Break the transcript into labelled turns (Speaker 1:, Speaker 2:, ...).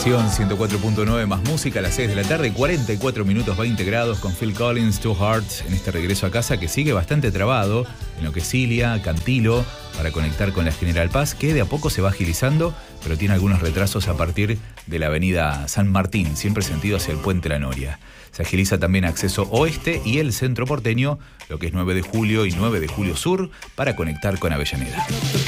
Speaker 1: estación 104.9 más música a las 6 de la tarde, 44 minutos 20 grados con Phil Collins, Two Hearts, en este regreso a casa que sigue bastante trabado en lo que es Cilia, Cantilo, para conectar con la General Paz, que de a poco se va agilizando, pero tiene algunos retrasos a partir de la avenida San Martín, siempre sentido hacia el Puente La Noria. Se agiliza también acceso oeste y el centro porteño, lo que es 9 de julio y 9 de julio sur, para conectar con Avellaneda.